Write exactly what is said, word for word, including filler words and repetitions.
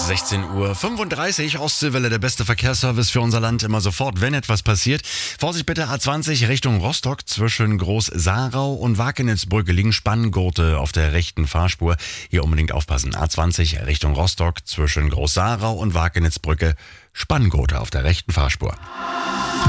sechzehn Uhr fünfunddreißig, Ostseewelle, der beste Verkehrsservice für unser Land, immer sofort, wenn etwas passiert. Vorsicht bitte, A zwanzig Richtung Rostock, zwischen Groß-Sarau und Wakenitzbrücke liegen Spanngurte auf der rechten Fahrspur. Hier unbedingt aufpassen. A zwanzig Richtung Rostock, zwischen Groß-Sarau und Wakenitzbrücke, Spanngurte auf der rechten Fahrspur.